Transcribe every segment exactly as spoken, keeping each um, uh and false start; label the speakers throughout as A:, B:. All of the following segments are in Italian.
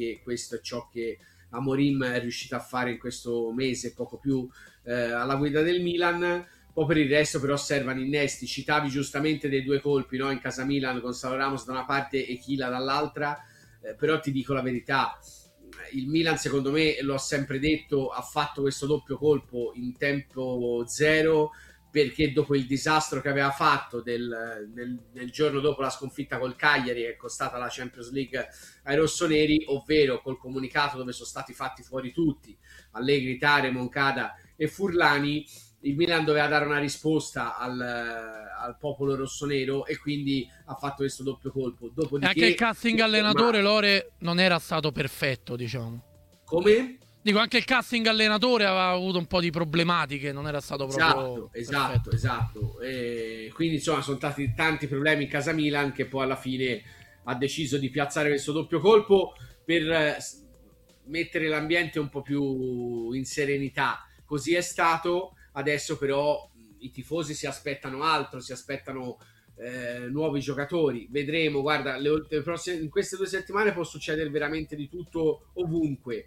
A: perché questo è ciò che Amorim è riuscito a fare in questo mese, poco più eh, alla guida del Milan. Poi per il resto però servono innesti. Citavi giustamente dei due colpi, no? In casa Milan con Salo Ramos da una parte e Chila dall'altra, eh, però ti dico la verità, il Milan secondo me, l'ho sempre detto, ha fatto questo doppio colpo in tempo zero, perché dopo il disastro che aveva fatto del, nel, nel giorno dopo la sconfitta col Cagliari, che è costata la Champions League ai rossoneri, ovvero col comunicato dove sono stati fatti fuori tutti, Allegri, Tare, Moncada e Furlani, il Milan doveva dare una risposta al, al popolo rossonero e quindi ha fatto questo doppio colpo. Dopodiché,
B: e anche il casting allenatore,
A: ma...
B: Lore, non era stato perfetto, diciamo.
A: Come?
B: Dico, anche il casting allenatore aveva avuto un po' di problematiche, non era stato proprio
A: esatto, esatto,
B: perfetto.
A: esatto. E quindi insomma sono stati tanti problemi in casa Milan, che poi alla fine ha deciso di piazzare questo doppio colpo per mettere l'ambiente un po' più in serenità. Così è stato. Adesso però i tifosi si aspettano altro, si aspettano eh, nuovi giocatori. Vedremo, guarda, le, le prossime, in queste due settimane può succedere veramente di tutto ovunque.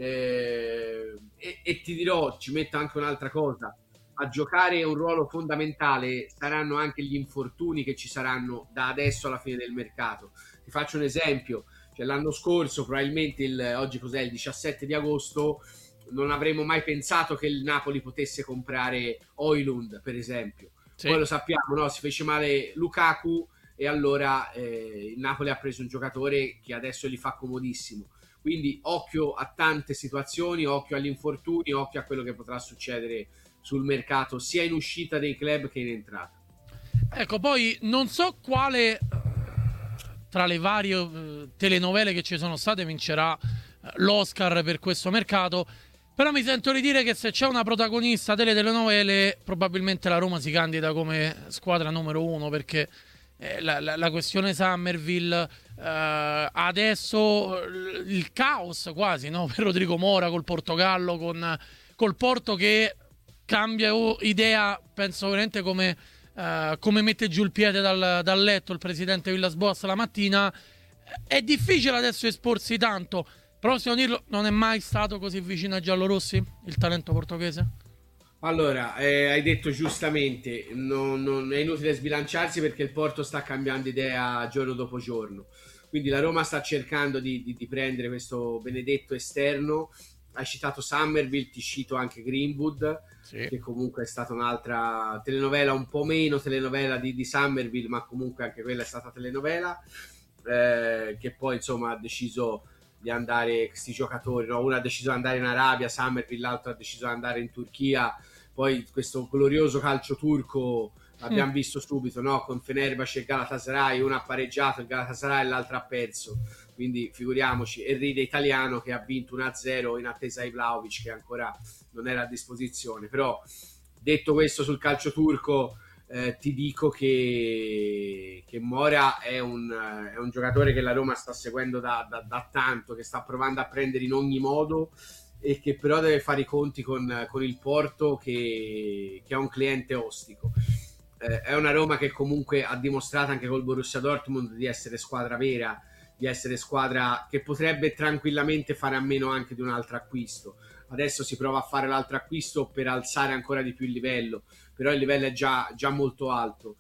A: Eh, e, e ti dirò, ci metto anche un'altra cosa: a giocare un ruolo fondamentale saranno anche gli infortuni che ci saranno da adesso alla fine del mercato. Ti faccio un esempio: cioè, l'anno scorso, probabilmente il, oggi cos'è, il diciassette di agosto, non avremmo mai pensato che il Napoli potesse comprare Højlund, per esempio. Sì. Poi lo sappiamo, no? Si fece male Lukaku e allora eh, il Napoli ha preso un giocatore che adesso gli fa comodissimo. Quindi occhio a tante situazioni, occhio agli infortuni, occhio a quello che potrà succedere sul mercato, sia in uscita dei club che in entrata.
B: Ecco, poi non so quale tra le varie uh, telenovele che ci sono state vincerà uh, l'Oscar per questo mercato, però mi sento di dire che se c'è una protagonista delle telenovele probabilmente la Roma si candida come squadra numero uno, perché eh, la, la, la questione Summerville, eh, adesso il caos quasi, no? Per Rodrigo Mora col Portogallo, con, col Porto che cambia idea, penso veramente come, eh, come mette giù il piede dal, dal letto il presidente Villas-Boas la mattina. È difficile adesso esporsi tanto, però possiamo dirlo, non è mai stato così vicino ai giallorossi il talento portoghese?
A: Allora, eh, hai detto giustamente, non, non è inutile sbilanciarsi perché il Porto sta cambiando idea giorno dopo giorno, quindi la Roma sta cercando di, di, di prendere questo benedetto esterno. Hai citato Summerville, ti cito anche Greenwood, sì, che comunque è stata un'altra telenovela, un po' meno telenovela di, di Summerville, ma comunque anche quella è stata telenovela, eh, che poi insomma ha deciso di andare, questi giocatori, no? Uno ha deciso di andare in Arabia, Summerville, l'altro ha deciso di andare in Turchia. Poi questo glorioso calcio turco l'abbiamo mm. visto subito, no? Con Fenerbahce e Galatasaray, uno ha pareggiato il Galatasaray e l'altro ha perso, quindi figuriamoci. E ride italiano che ha vinto uno a zero in attesa di Vlahovic, che ancora non era a disposizione. Però detto questo sul calcio turco, Eh, ti dico che, che Mora è un, è un giocatore che la Roma sta seguendo da, da, da tanto, che sta provando a prendere in ogni modo, e che però deve fare i conti con, con il Porto, che, che è un cliente ostico. Eh, è una Roma che comunque ha dimostrato anche col Borussia Dortmund di essere squadra vera, di essere squadra che potrebbe tranquillamente fare a meno anche di un altro acquisto. Adesso si prova a fare l'altro acquisto per alzare ancora di più il livello, però il livello è già, già molto alto.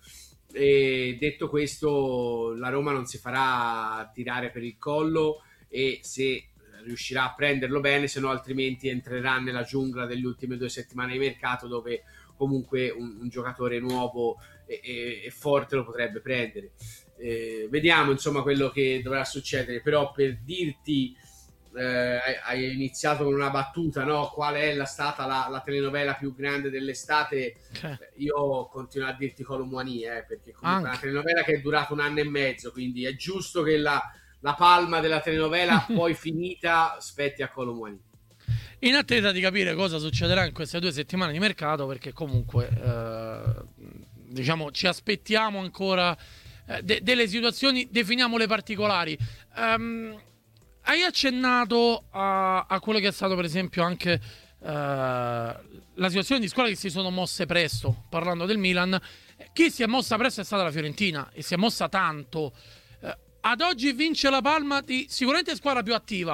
A: E detto questo, la Roma non si farà tirare per il collo, e se riuscirà a prenderlo bene, se no altrimenti entrerà nella giungla delle ultime due settimane di mercato, dove comunque un, un giocatore nuovo e, e, e forte lo potrebbe prendere. Eh, vediamo insomma quello che dovrà succedere, però per dirti, eh, hai iniziato con una battuta, no? Qual è la stata la, la telenovela più grande dell'estate? Eh. Io continuo a dirti Kolo Muani, eh, perché comunque anche è una telenovela che è durata un anno e mezzo, quindi è giusto che la, la palma della telenovela poi finita spetti a Kolo Muani.
B: In attesa di capire cosa succederà in queste due settimane di mercato, perché comunque eh, diciamo ci aspettiamo ancora eh, de- delle situazioni, definiamo le particolari. Um, hai accennato a, a quello che è stato per esempio anche uh, la situazione di squadre che si sono mosse presto, parlando del Milan. Chi si è mossa presto è stata la Fiorentina, e si è mossa tanto. Uh, ad oggi vince la palma di sicuramente squadra più attiva,